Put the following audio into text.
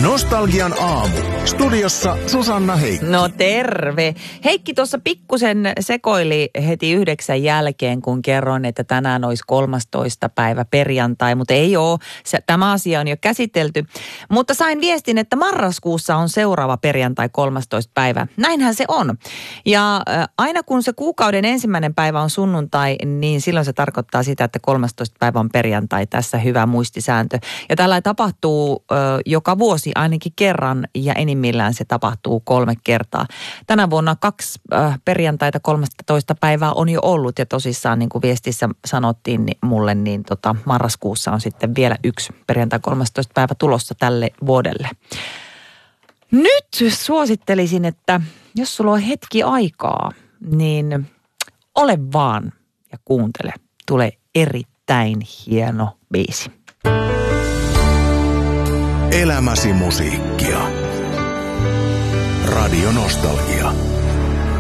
Nostalgian aamu. Studiossa Susanna Heikki. No terve. Heikki tuossa pikkusen sekoili heti 9 jälkeen, kun kerroin, että tänään olisi 13. päivä perjantai, mutta ei ole. Tämä asia on jo käsitelty. Mutta sain viestin, että marraskuussa on seuraava perjantai 13. päivä. Näinhän se on. Ja aina kun se kuukauden ensimmäinen päivä on sunnuntai, niin silloin se tarkoittaa sitä, että 13. päivä on perjantai. Tässä hyvä muistisääntö. Ja tällä tapahtuu joka vuosi ainakin kerran ja enimmillään se tapahtuu 3 kertaa. Tänä vuonna 2 perjantaita 13. päivää on jo ollut ja tosissaan niin kuin viestissä sanottiin mulle, niin marraskuussa on sitten vielä 1 perjantai 13. päivä tulossa tälle vuodelle. Nyt suosittelisin, että jos sulla on hetki aikaa, niin ole vaan ja kuuntele. Tulee erittäin hieno biisi. Elämäsi musiikkia. Radio Nostalgia.